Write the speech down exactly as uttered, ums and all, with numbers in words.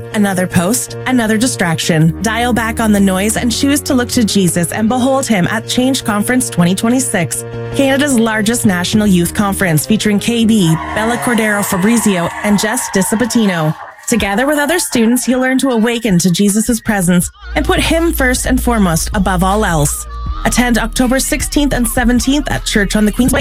Another post, another distraction. Dial back on the noise and choose to look to Jesus and behold him at Change Conference twenty twenty-six, Canada's largest national youth conference featuring K B, Bella Cordero Fabrizio, and Jess Disapatino. Together with other students, you'll learn to awaken to Jesus' presence and put him first and foremost above all else. Attend October sixteenth and seventeenth at Church on the Queensway